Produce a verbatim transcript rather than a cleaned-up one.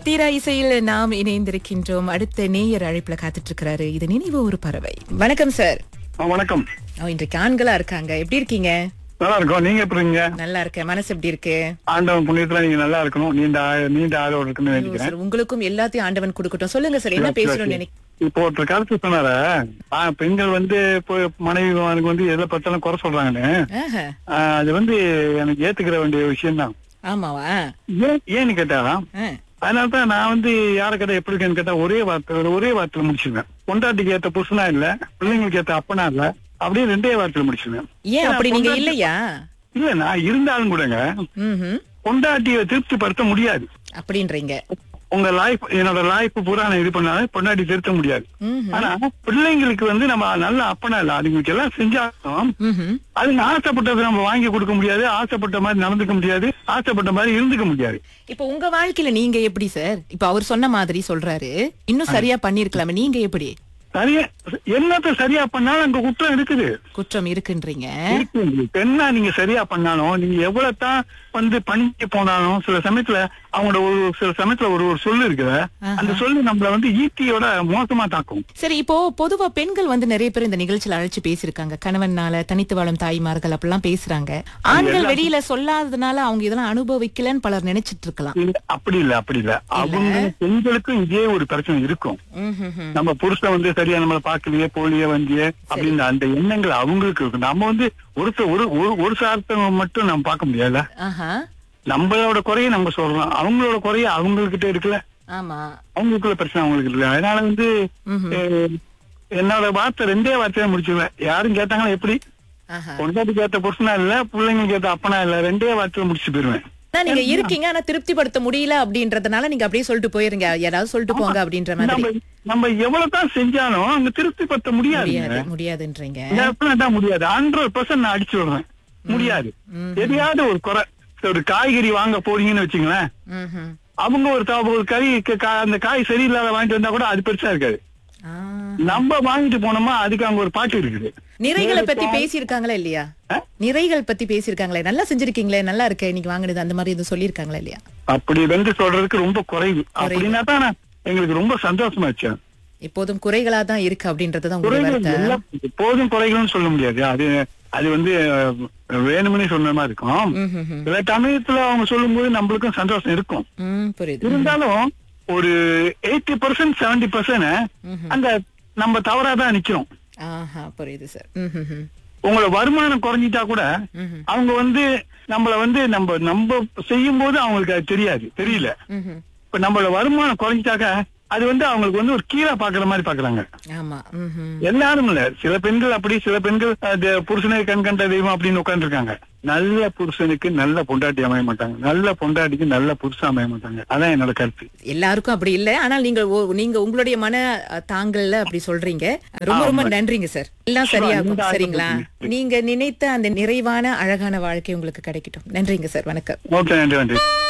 தீரா இசையில் நாம் இணைந்திருக்கின்றோம். அடுத்த நேயர் அழைப்புல காத்துட்டு இருக்கிறாரு. இது நினைவு ஒரு பறவை. வணக்கம் சார். ஆ, வணக்கம். ஓ, இன்றைக்கு ஆண்களா இருக்காங்க. எப்படி இருக்கீங்க? நல்லா இருக்கோம். நீங்க எப்படி இருக்கீங்க? நல்லா இருக்கேன். மனசு எப்படி இருக்கு? ஆண்டவன் புண்ணியத்துல நீங்க நல்லா இருக்கணும். நீண்ட ஆயு- நீண்ட ஆரோட இருக்குன்னு ஐயோ, நினைக்கிறேன். சார், உங்களுக்கும் எல்லாத்தையும் ஆண்டவன் கொடுக்கட்டும். சொல்லுங்க சார், என்ன பேசணும்னு நினைக்க? இப்போ ஒருத்தர் கருத்து சொன்னார பெண்கள் வந்து இப்போ மனைவி வந்து எதை பத்தாலும் குறை சொல்றாங்கன்னு. ஆஹா, ஆ, அது வந்து எனக்கு ஏத்துக்கிற வேண்டிய விஷயம் தான். ஆமாவா? ஏன் ஏன்னு கேட்டா ஆ, அதனாலதான் நான் வந்து யார கேட்டா எப்படி இருக்கேன்னு கேட்டா ஒரே வார்த்தை ஒரே வார்த்தையில முடிச்சிருவேன். பொண்டாட்டிக்கு ஏத்த புருஷனா இல்ல, பிள்ளைங்களுக்கு ஏத்த அப்பனா இல்ல, அப்படியே ரெண்டே வார்த்தையில முடிச்சிருவேன். ஏன் அப்படி நீங்க இல்லையா? இல்ல நான் இருந்தாலும் கூடங்க ம்ஹும். பொண்டாட்டியை திருப்திப்படுத்த முடியாது. அப்படின்றீங்க. உங்க லைஃப் என்னோட லைஃப் பூரா நான் இது பண்ணாலும் பொண்டாட்டி திருத்த முடியாது. ம்ஹும். ஆனா பிள்ளைங்களுக்கு வந்து நம்ம நல்ல அப்பனா இல்ல, அதுங்களுக்கு எல்லாம் செஞ்சாலும் ம்ஹும். அதுங்க ஆசைப்பட்டதை நம்ம வாங்கி கொடுக்க முடியாது, ஆசைப்பட்ட மாதிரி நடந்துக்க முடியாது, ஆசைப்பட்ட மாதிரி இருந்துக்க முடியாது. இப்ப உங்க வாழ்க்கையில நீங்க எப்படி சார்? இப்ப அவர் சொன்ன மாதிரி சொல்றாரு, இன்னும் சரியா பண்ணிருக்கலாமே. நீங்க எப்படி? சரியா என்னத்த சரியா பண்ணாலும் அங்க குற்றம் இருக்குது. குற்றம் இருக்குன்றீங்க. இருக்கு. என்ன நீங்க சரியா பண்ணாலும் நீங்க எவ்வளவு தான் வந்து பண்ணி போனாலும் சில சமயத்துல அவங்களோட ஒரு சில சமயத்துல ஒரு ஒரு சொல்லு இருக்குது. அந்த சொல்லு நம்மள வந்து ஈட்டியோட மோசமா தாக்கும். சரி, இப்போ பொதுவா பெண்கள் வந்து நிறைய பேர் இந்த நிகழ்ச்சியில அழைச்சு பேசிருக்காங்க. கணவனால தனித்து வாழும் தாய்மார்கள் அப்படிலாம் பேசுறாங்க. ஆண்கள் வெளியில சொல்லாததுனால அவங்க இதெல்லாம் அனுபவிக்கலன்னு பலர் நினைச்சிட்டு இருக்கலாம். இல்ல, அப்படி இல்ல அப்படி இல்ல அவங்க பெண்களுக்கும் இதே ஒரு பிரச்சனை இருக்கும். ம்ஹும்ஹும். நம்ம புருஷன் வந்து சரியா நம்மள பாக்கலையே போலியே வந்தியே அப்படின்னு அந்த எண்ணங்கள் அவங்களுக்கு இருக்கும். நம்ம வந்து ஒரு ச- ஒரு ஒரு- ஒரு சார்த்த மட்டும் நம்ம பார்க்க முடியாதுல்ல. ஆஹா, நம்மளோட குறைய நம்ம சொல்றோம், அவங்களோட குறைய அவங்ககிட்ட இருக்குல்ல, ஆமா. அவங்களுக்குள்ள பிரச்சனை அவங்களுக்கு இல்ல. அதனால வந்து ம்ஹும். அஹ், என்னோட வார்த்தை ரெண்டே வார்த்தையா முடிச்சிருவேன். யாரும் கேட்டாங்கன்னா எப்படி ஆஹா. பொண்டாட்டிக்கு ஏத்த புருஷனா இல்ல, பிள்ளைங்களுக்கு ஏத்த அப்பனா இல்ல, ரெண்டே வார்த்தையில முடிச்சு போயிருவேன். ஆனா நீங்க இருக்கீங்க, ஆனா திருப்திப்படுத்த முடியல அப்படின்றதுனால நீங்க அப்படியே சொல்லிட்டு போயிருங்க. யாராவது சொல்லிட்டு போங்க அப்படின்ற மாதிரி. நம்ம நம்ம எவ்வளவுதான் செஞ்சாலும் அங்க திருப்திப்படுத்த முடியாது. முடியாது முடியாதுன்றீங்க. தான் முடியாது. ஹண்ட்ரட் பர்சன்ட் நான் அடிச்சு விடுறேன். முடியாது. எதையாவது ஒரு குறை, ஒரு காய்கறி வாங்க போறீங்கன்னு வச்சுங்களேன், ம்ஹும். அவங்க ஒரு தா- ஒரு கறி க- கா- அந்த காய் சரியில்லாத வாங்கிட்டு வந்தா கூட அது பெருசா இருக்காது. ஆ. நம்ம வாங்கிட்டு போனோமா அதுக்கு அங்க ஒரு பாட்டு இருக்குது. நிறைகளை பத்தி பேசியிருக்காங்களா இல்லையா? நிறைகள் பத்தி பேசியிருக்காங்களே, நல்லா செஞ்சிருக்கீங்களே, நல்லா இருக்கு இன்னைக்கு வாங்கினது, அந்த மாதிரி எதுவும் சொல்லியிருக்காங்களா இல்லையா? அப்படி வந்து சொல்றதுக்கு ரொம்ப குறைவு. அப்படின்னா தான் நான் எங்களுக்கு ரொம்ப சந்தோஷமாச்சு. எப்போதும் குறைகளா தான் இருக்கு அப்படின்றதுதான் உங்க குறைகள் வருத்தம். எல்லாம் எப்போதும் குறைகள்னு சொல்ல முடியாது. அது அது வந்து அஹ், வேணும்னே சொன்ன மாதிரி இருக்கும். ம்ஹும்ஹும். சில சமயத்துல அவங்க சொல்லும் போது நம்மளுக்கும் சந்தோஷம் இருக்கும். ம், புரியுது. இருந்தாலும் ஒரு எயிட்டி பர்சன்ட் செவன்டி பர்சன்ட் ம்ஹும். அந்த நம்ம தவறாதான் நிக்கிறோம். ஆஹா, புரியுது சார். ம்ஹும்ஹும். உங்களோட வருமானம் குறைஞ்சிட்டா கூட ம்ஹும். அவங்க வந்து நம்மள வந்து நம்ம நம்ம செய்யும் போது அவங்களுக்கு அது தெரியாது, தெரியல. ம்ஹும். இப்ப நம்மளோட வருமானம் குறைஞ்சிட்டாக்க அது வந்து அவங்களுக்கு வந்து ஒரு கீழே பாக்குற மாதிரி பாக்குறாங்க. ஆமா. ம்ஹும். எல்லாரும் இல்ல, சில பெண்கள் அப்படி, சில பெண்கள் அது புருஷனை கண் கண்ட தெய்வம் அப்படின்னு உட்கார்ந்து இருக்காங்க. நல்ல புருஷனுக்கு நல்ல பொண்டாட்டி அமைய மாட்டாங்க, நல்ல பொண்டாட்டிக்கு நல்ல புருஷன் அமைய மாட்டாங்க. அதான் என்னோட கருத்து. எல்லாருக்கும் அப்படி இல்ல. ஆனால் நீங்க ஓ- நீங்க உங்களுடைய மன அஹ், தாங்கல்ல அப்படி சொல்றீங்க. ரொம்ப ரொம்ப நன்றிங்க சார். எல்லாம் சரியாகும். சரிங்களா? நீங்க நினைத்த அந்த நிறைவான அழகான வாழ்க்கை உங்களுக்கு கிடைக்கட்டும். நன்றிங்க சார். வணக்கம். ஓகே, நன்றி நன்றி.